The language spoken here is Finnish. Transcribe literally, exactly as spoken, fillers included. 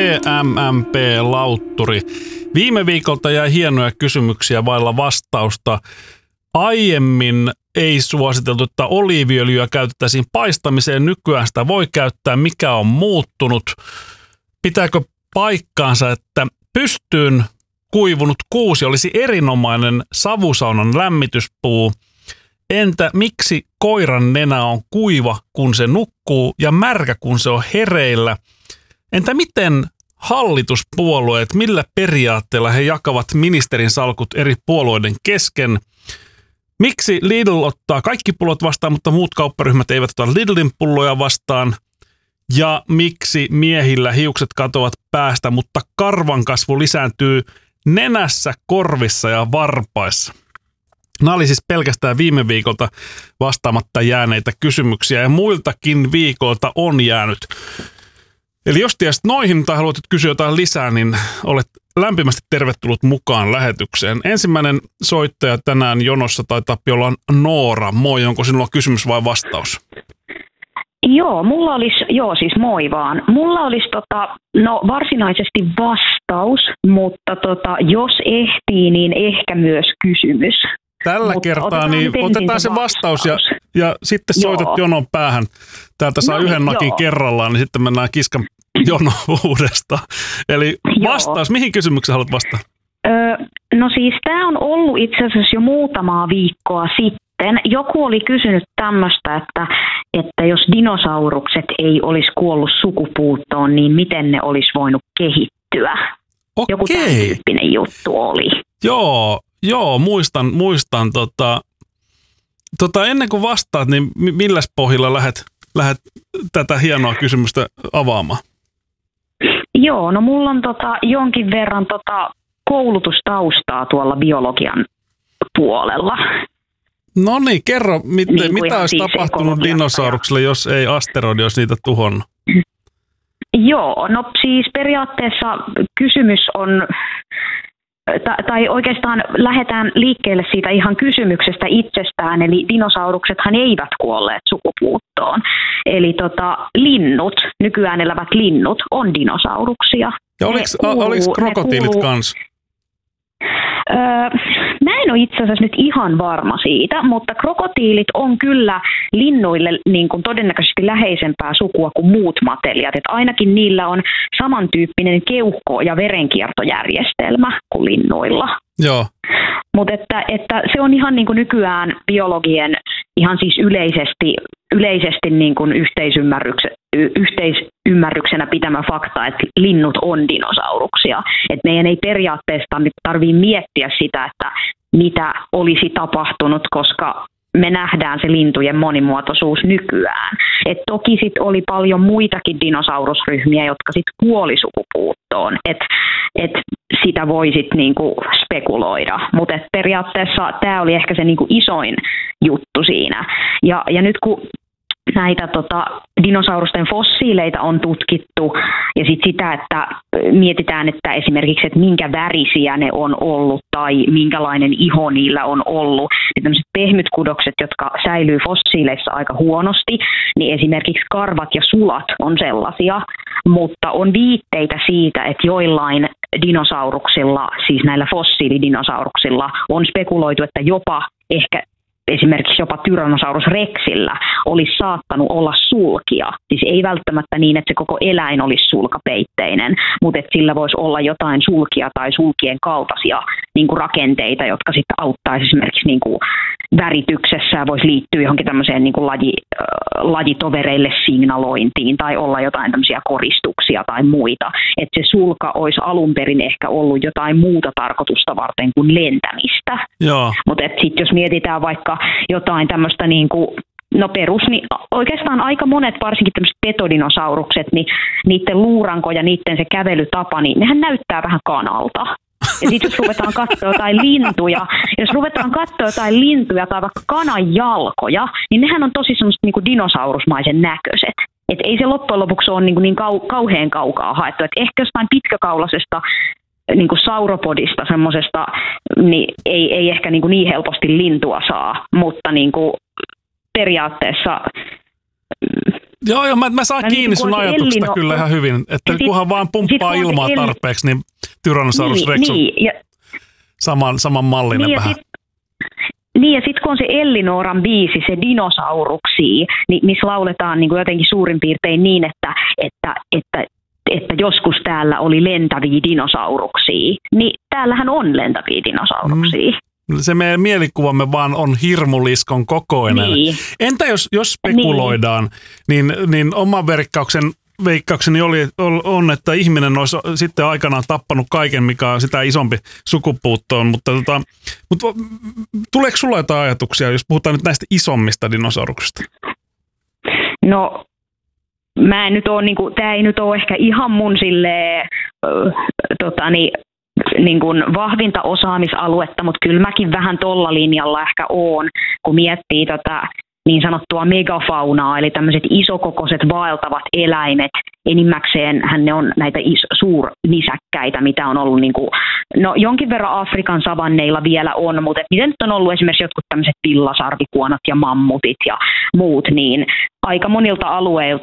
M M P-lautturi. Viime viikolta jäi hienoja kysymyksiä vailla vastausta. Aiemmin ei suositeltu, että oliiviöljyä käytettäisiin paistamiseen. Nykyään sitä voi käyttää. Mikä on muuttunut? Pitääkö paikkaansa, että pystyyn kuivunut kuusi olisi erinomainen savusaunan lämmityspuu? Entä miksi koiran nenä on kuiva, kun se nukkuu, ja märkä, kun se on hereillä? Entä miten hallituspuolueet, millä periaatteella he jakavat ministerin salkut eri puolueiden kesken? Miksi Lidl ottaa kaikki pullot vastaan, mutta muut kaupparyhmät eivät ota Lidlin pulloja vastaan? Ja miksi miehillä hiukset katoavat päästä, mutta karvankasvu lisääntyy nenässä, korvissa ja varpaissa? Nämä oli siis pelkästään viime viikolta vastaamatta jääneitä kysymyksiä, ja muiltakin viikolta on jäänyt. Eli jos tiesit noihin tai haluat kysyä jotain lisää, niin olet lämpimästi tervetullut mukaan lähetykseen. Ensimmäinen soittaja tänään jonossa taitaa olla Noora. Moi, onko sinulla kysymys vai vastaus? Joo, mulla olisi, joo siis moi vaan. Mulla olisi tota, no varsinaisesti vastaus, mutta tota, jos ehtii, niin ehkä myös kysymys. Tällä mutta kertaa niin otetaan se vastaus, vastaus ja, ja sitten soitat joo. jonon päähän. Täältä saa no, yhden nakin joo. kerrallaan, niin sitten mennään kiskan jono uudestaan. Eli vastaus, joo. mihin kysymykseen haluat vastata? Öö, no siis tämä on ollut itse asiassa jo muutamaa viikkoa sitten. Joku oli kysynyt tämmöistä, että, että jos dinosaurukset ei olisi kuollut sukupuuttoon, niin miten ne olisi voinut kehittyä? Okei. Joku tämän tyyppinen juttu oli. Joo. Joo, muistan, muistan tota, tota, ennen kuin vastaat, niin milläs pohjalla lähdet, lähdet tätä hienoa kysymystä avaamaan? Joo, no mulla on tota, jonkin verran tota, koulutustaustaa tuolla biologian puolella. No niin, kerro, mit, niin mitä olisi siis tapahtunut dinosauruksille, jos ei asteroidi olisi niitä tuhonnut? Joo, no siis periaatteessa kysymys on... Tai oikeastaan lähdetään liikkeelle siitä ihan kysymyksestä itsestään, eli dinosauruksethan eivät kuolleet sukupuuttoon. Eli tota, linnut, nykyään elävät linnut, on dinosauruksia. Ja oliko krokotiilit kuuluu... kanssa? Öö, mä en ole itse asiassa nyt ihan varma siitä, mutta krokotiilit on kyllä linnuille niin kuin todennäköisesti läheisempää sukua kuin muut matelijat. Et ainakin niillä on samantyyppinen keuhko- ja verenkiertojärjestelmä kuin linnuilla. Joo. Mutta että, että se on ihan niin kuin nykyään biologien ihan siis yleisesti, yleisesti niin kuin yhteisymmärryksen, yhteisymmärryksenä pitämä fakta, että linnut on dinosauruksia. Et meidän ei periaatteessa tarvitse miettiä sitä, että mitä olisi tapahtunut, koska me nähdään se lintujen monimuotoisuus nykyään. Et toki sit oli paljon muitakin dinosaurusryhmiä, jotka sit kuoli sukupuuttoon. Et, et sitä voi sit niinku spekuloida, mutta periaatteessa tämä oli ehkä se niinku isoin juttu siinä. Ja, ja nyt kun näitä tota, dinosaurusten fossiileita on tutkittu ja sit sitä, että mietitään, että esimerkiksi, että minkä värisiä ne on ollut tai minkälainen iho niillä on ollut. Ja tämmöiset pehmytkudokset, jotka säilyy fossiileissa aika huonosti, niin esimerkiksi karvat ja sulat on sellaisia, mutta on viitteitä siitä, että joillain dinosauruksilla, siis näillä fossiilidinosauruksillla, on spekuloitu, että jopa ehkä esimerkiksi jopa Tyrannosaurus rexillä olisi saattanut olla sulkia. Siis ei välttämättä niin, että se koko eläin olisi sulkapeitteinen, mutta että sillä voisi olla jotain sulkia tai sulkien kaltaisia niin kuin rakenteita, jotka sitten auttaisi esimerkiksi niin kuin värityksessä ja voisi liittyä johonkin tämmöiseen niin kuin laji, äh, lajitovereille signalointiin tai olla jotain tämmöisiä koristuksia tai muita. Että se sulka olisi alun perin ehkä ollut jotain muuta tarkoitusta varten kuin lentämistä. Mutta sitten jos mietitään vaikka jotain tämmöistä niin kuin no perus, niin oikeastaan aika monet, varsinkin tämmöiset petodinosaurukset, niin niiden luuranko ja niiden se kävelytapa, niin nehän näyttää vähän kanalta. Ja sitten jos ruvetaan katsoa jotain lintuja, jos ruvetaan katsoa jotain lintuja tai vaikka kanan jalkoja, niin nehän on tosi semmoiset niin kuin dinosaurusmaisen näköiset. Että ei se loppujen lopuksi ole niin, kuin niin kau- kauhean kaukaa haettu. Että ehkä jostain pitkäkaulaisesta niin kuin sauropodista semmoisesta, niin ei, ei ehkä niin, kuin niin helposti lintua saa, mutta niin kuin periaatteessa Joo, joo, mä, mä saan Mä kiinni niin sun ajatuksesta Ellino... kyllä ihan hyvin, että sit, kunhan vaan pumppaa sit, ilmaa el... tarpeeksi, niin Tyrannosaurus niin, Rex on niin, ja... saman, saman mallinen niin, vähän. Sit... Niin, ja sitten kun on se Ellinoran biisi, se Dinosauruksia, niin, missä lauletaan niin kuin jotenkin suurin piirtein niin, että, että, että, että joskus täällä oli lentäviä dinosauruksia, niin täällähän on lentäviä dinosauruksia. Mm. Se meidän mielikuvamme vaan on hirmuliskon kokoinen. Niin. Entä jos, jos spekuloidaan, niin, niin, niin oman veikkauksen, veikkaukseni oli, on, että ihminen olisi sitten aikanaan tappanut kaiken, mikä on sitä isompi sukupuuttoon, mutta, tota, mutta tuleeko sulla jotain ajatuksia, jos puhutaan nyt näistä isommista dinosauruksista? No, mä en nyt ole, niin kuin, tää ei nyt ole ehkä ihan mun silleen, äh, totani, niin kuin vahvinta osaamisaluetta, mutta kyllä mäkin vähän tolla linjalla ehkä oon, kun miettii tätä niin sanottua megafaunaa, eli tämmöiset isokokoiset vaeltavat eläimet, enimmäkseen hän ne on näitä is- suurnisäkkäitä, mitä on ollut, niin kuin, no jonkin verran Afrikan savanneilla vielä on, mutta miten nyt on ollut esimerkiksi jotkut tämmöiset villasarvikuonot ja mammutit ja muut, niin aika monilta alueilta